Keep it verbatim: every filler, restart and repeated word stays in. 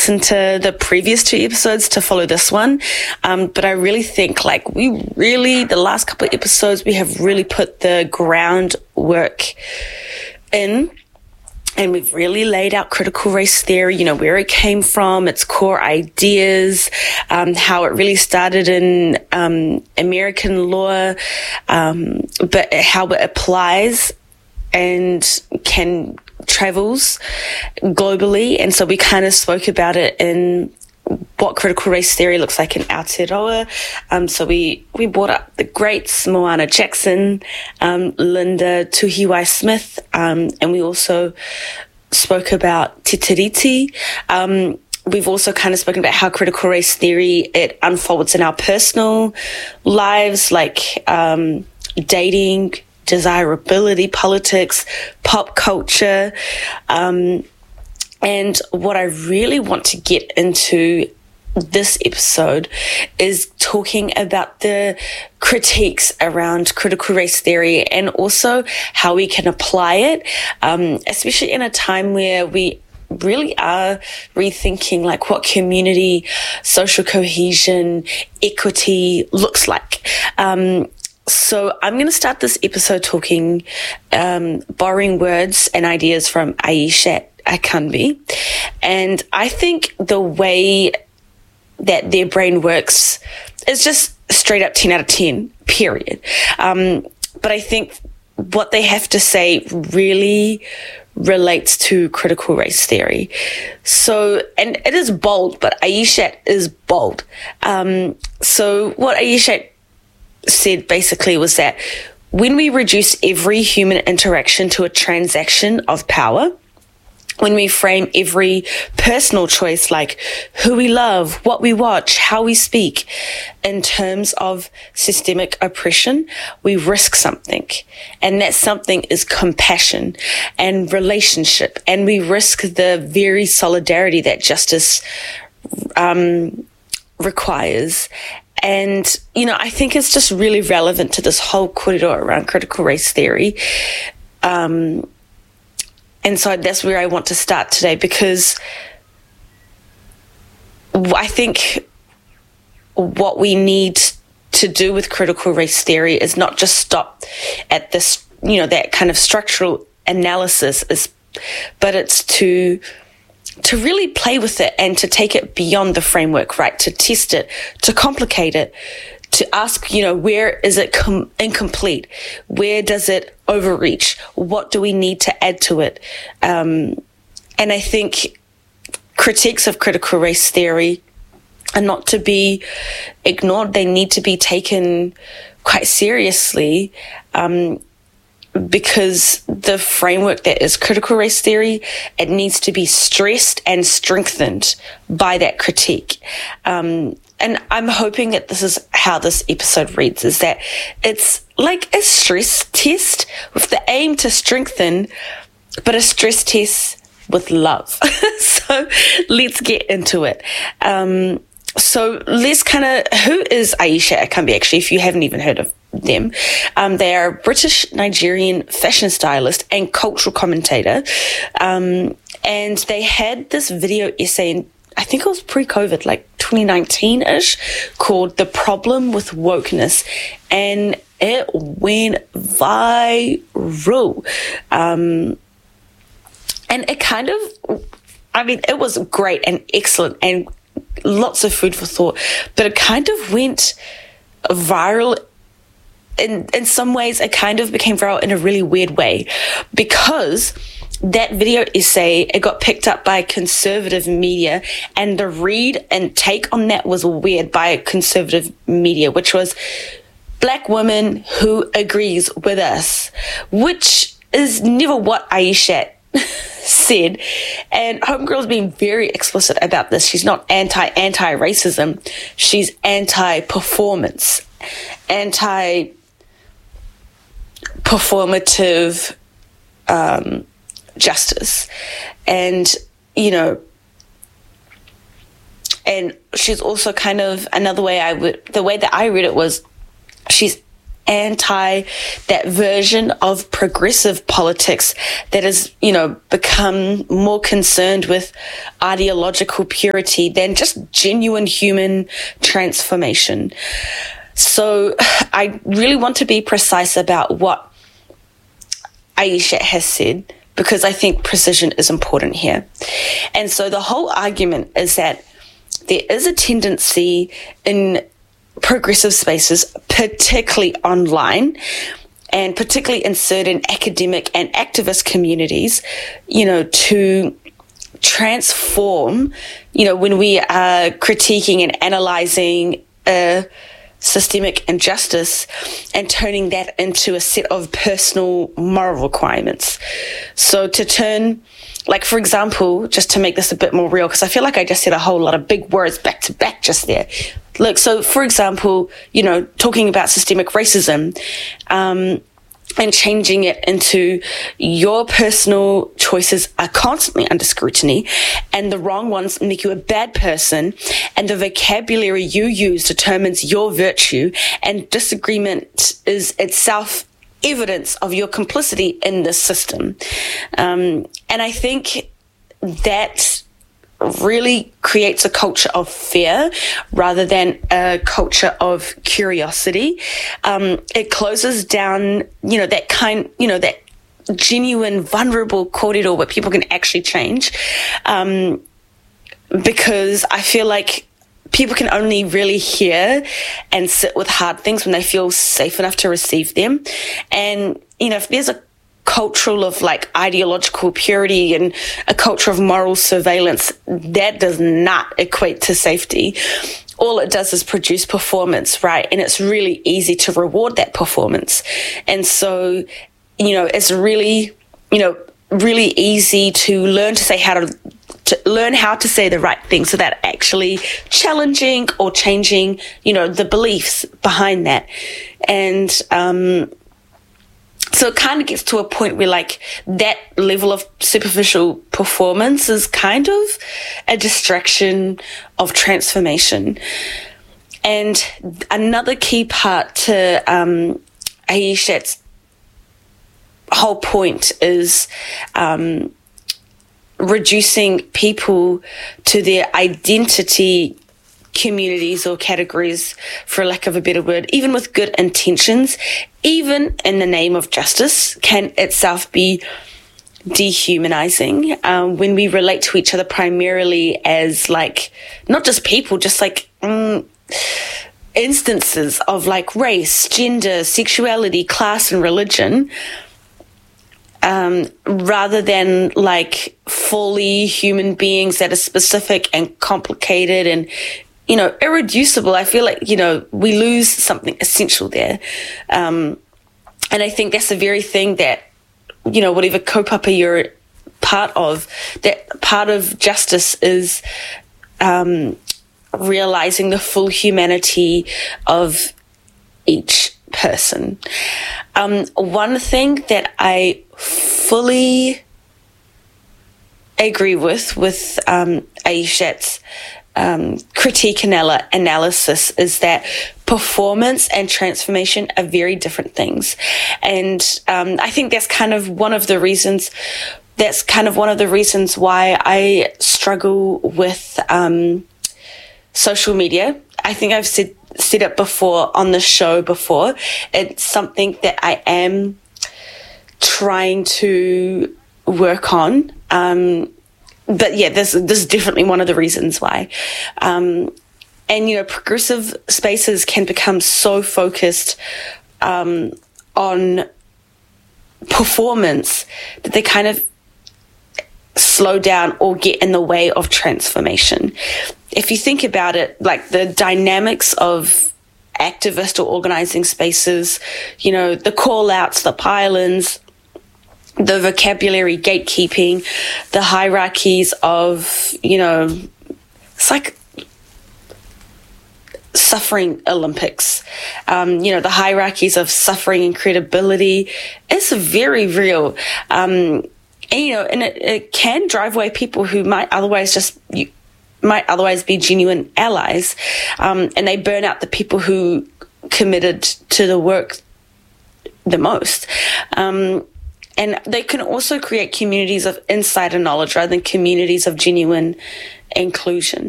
listen to the previous two episodes to follow this one. Um, but I really think like we really, the last couple of episodes, we have really put the groundwork in. And we've really laid out critical race theory, you know, where it came from, its core ideas, um, how it really started in um, American law, um, but how it applies and can travels globally. And so we kind of spoke about it in what critical race theory looks like in Aotearoa. Um, so we, we brought up the greats, Moana Jackson, um, Linda Tuhiwai Smith, um, and we also spoke about Te Tiriti. Um, we've also kind of spoken about how critical race theory, it unfolds in our personal lives, like um, dating, desirability, politics, pop culture, um, and what I really want to get into this episode is talking about the critiques around critical race theory and also how we can apply it, um, especially in a time where we really are rethinking like what community, social cohesion, equity looks like. Um, So I'm going to start this episode talking, um, borrowing words and ideas from Aishat Akanbi. And I think the way that their brain works is just straight up ten out of ten, period. Um, but I think what they have to say really relates to critical race theory. So, and it is bold, but Aishat is bold. Um, so what Aishat said basically was that when we reduce every human interaction to a transaction of power, when we frame every personal choice like who we love, what we watch, how we speak in terms of systemic oppression, we risk something. And that something is compassion and relationship. And we risk the very solidarity that justice um, requires. And, you know, I think it's just really relevant to this whole corridor around critical race theory. Um, and so that's where I want to start today, because I think what we need to do with critical race theory is not just stop at this, you know, that kind of structural analysis, is, but it's to to really play with it and to take it beyond the framework, right? To test it, to complicate it, to ask, you know, where is it com- incomplete? Where does it overreach? What do we need to add to it? Um, and I think critiques of critical race theory are not to be ignored. They need to be taken quite seriously, um, because the framework that is critical race theory, it needs to be stressed and strengthened by that critique. Um, and I'm hoping that this is how this episode reads, is that it's like a stress test with the aim to strengthen, but a stress test with love. So let's get into it. Um, So let's kind of, who is Aishat Akanbi actually, if you haven't even heard of them? Um, they are a British Nigerian fashion stylist and cultural commentator. Um, and they had this video essay in, I think it was pre-COVID, like twenty nineteen-ish, called The Problem with Wokeness. And it went viral. Um, and it kind of, I mean, it was great and excellent and lots of food for thought, but it kind of went viral. In, in some ways, it kind of became viral in a really weird way, because that video essay, it got picked up by conservative media, and the read and take on that was weird by conservative media, which was black woman who agrees with us, which is never what Aishat said. And Homegirl's been very explicit about this. She's not anti anti racism. She's anti performance, anti performative um, justice, and you know, and she's also kind of, another way I would, the way that I read it was, she's anti that version of progressive politics that has, you know, become more concerned with ideological purity than just genuine human transformation. So I really want to be precise about what Aishat has said, because I think precision is important here. And so the whole argument is that there is a tendency in progressive spaces, particularly online, and particularly in certain academic and activist communities, you know, to transform, you know, when we are critiquing and analyzing a systemic injustice and turning that into a set of personal moral requirements. So to turn, like, for example, just to make this a bit more real, because I feel like I just said a whole lot of big words back to back just there. Look, so for example, you know, talking about systemic racism, um, and changing it into your personal choices are constantly under scrutiny, and the wrong ones make you a bad person, and the vocabulary you use determines your virtue, and disagreement is itself evidence of your complicity in this system. Um, and I think that really creates a culture of fear rather than a culture of curiosity. Um, it closes down, you know, that kind, you know, that genuine, vulnerable corridor where people can actually change. Um, because I feel like people can only really hear and sit with hard things when they feel safe enough to receive them. And, you know, if there's a cultural of like ideological purity and a culture of moral surveillance, that does not equate to safety. All it does is produce performance, right? And it's really easy to reward that performance. And so, you know, it's really, you know, really easy to learn to say how to, to learn how to say the right things without actually challenging or changing, you know, the beliefs behind that. And, um, So it kind of gets to a point where like that level of superficial performance is kind of a distraction of transformation. And another key part to um, Aishat's whole point is um, reducing people to their identity communities or categories, for lack of a better word, even with good intentions, even in the name of justice, can itself be dehumanizing um, when we relate to each other primarily as like, not just people, just like um, instances of like race, gender, sexuality, class, and religion, um, rather than like fully human beings that are specific and complicated and, you know, irreducible. I feel like, you know, we lose something essential there. Um, and I think that's the very thing that, you know, whatever kaupapa you're part of, that part of justice is um, realizing the full humanity of each person. Um, one thing that I fully agree with, with um, Aishat's Um, critique and analysis is that performance and transformation are very different things. And um, I think that's kind of one of the reasons, that's kind of one of the reasons why I struggle with um, social media. I think I've said, said it before on the show before. It's something that I am trying to work on. Um, But yeah, this, this is definitely one of the reasons why. Um, and, you know, progressive spaces can become so focused um, on performance that they kind of slow down or get in the way of transformation. If you think about it, like the dynamics of activist or organizing spaces, you know, the call-outs, the pile-ins, the vocabulary gatekeeping, the hierarchies of, you know, it's like suffering Olympics, um, you know, the hierarchies of suffering and credibility is very real. Um, and, you know, and it, it can drive away people who might otherwise just, you, might otherwise be genuine allies. Um, and they burn out the people who committed to the work the most. Um, and they can also create communities of insider knowledge rather than communities of genuine inclusion.